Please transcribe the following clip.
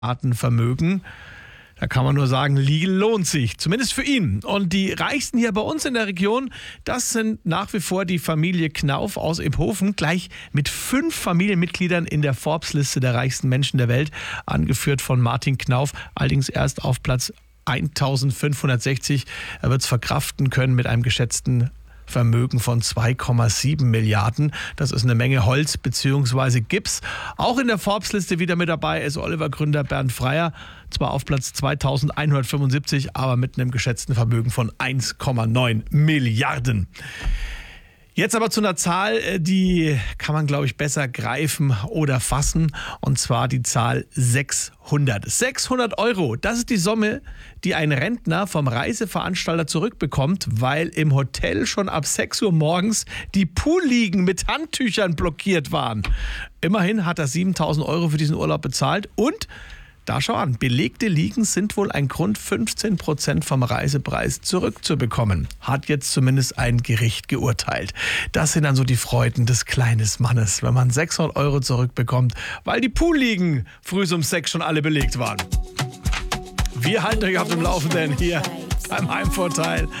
Vermögen. Da kann man nur sagen, liegen lohnt sich, zumindest für ihn. Und die Reichsten hier bei uns in der Region, das sind nach wie vor die Familie Knauf aus Iphofen, gleich mit 5 Familienmitgliedern in der Forbes-Liste der reichsten Menschen der Welt, angeführt von Martin Knauf, allerdings erst auf Platz 1560. Er wird es verkraften können mit einem geschätzten Vermögen von 2,7 Milliarden. Das ist eine Menge Holz bzw. Gips. Auch in der Forbes-Liste wieder mit dabei ist Oliver-Gründer Bernd Freier. Zwar auf Platz 2175, aber mit einem geschätzten Vermögen von 1,9 Milliarden. Jetzt aber zu einer Zahl, die kann man, glaube ich, besser greifen oder fassen. Und zwar die Zahl 600. 600 Euro, das ist die Summe, die ein Rentner vom Reiseveranstalter zurückbekommt, weil im Hotel schon ab 6 Uhr morgens die Poolliegen mit Handtüchern blockiert waren. Immerhin hat er 7.000 Euro für diesen Urlaub bezahlt und da schau an, belegte Liegen sind wohl ein Grund, 15% vom Reisepreis zurückzubekommen. Hat jetzt zumindest ein Gericht geurteilt. Das sind dann so die Freuden des kleinen Mannes, wenn man 600 Euro zurückbekommt, weil die Poolliegen früh um 6 schon alle belegt waren. Wir halten euch auf dem Laufenden hier beim Heimvorteil